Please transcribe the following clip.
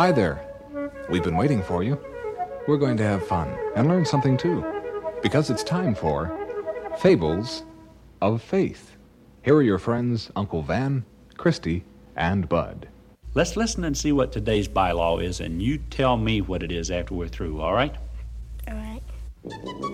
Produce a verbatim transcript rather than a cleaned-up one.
Hi there. We've been waiting for you. We're going to have fun and learn something too, because it's time for Fables of Faith. Here are your friends, Uncle Van, Christy, and Bud. Let's listen and see what today's bylaw is, and you tell me what it is after we're through, all right? All right.